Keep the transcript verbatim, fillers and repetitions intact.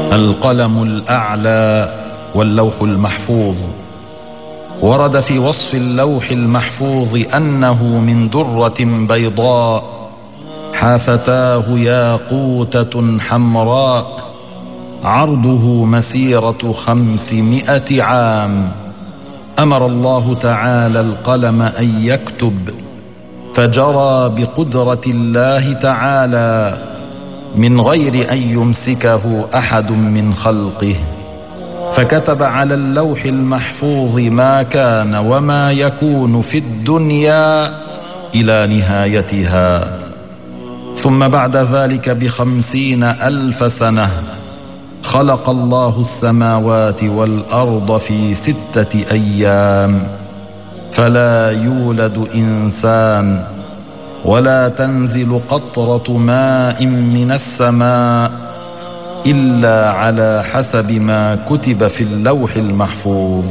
القلم الأعلى واللوح المحفوظ. ورد في وصف اللوح المحفوظ أنه من درة بيضاء حافتاه ياقوتة حمراء عرضه مسيرة خمسمائة عام. أمر الله تعالى القلم أن يكتب، فجرى بقدرة الله تعالى من غير أن يمسكه أحد من خلقه، فكتب على اللوح المحفوظ ما كان وما يكون في الدنيا إلى نهايتها. ثم بعد ذلك بخمسين ألف سنة خلق الله السماوات والأرض في ستة أيام، فلا يولد إنسان ولا تنزل قطرة ماء من السماء إلا على حسب ما كتب في اللوح المحفوظ.